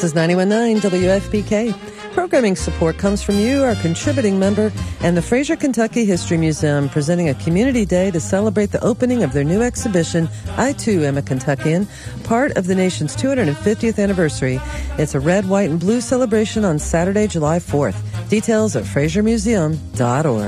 This is 91.9 WFPK. Programming support comes from you, our contributing member, and the Fraser Kentucky History Museum, presenting a community day to celebrate the opening of their new exhibition, I Too Am a Kentuckian, part of the nation's 250th anniversary. It's a red, white, and blue celebration on Saturday, July 4th. Details at FraserMuseum.org.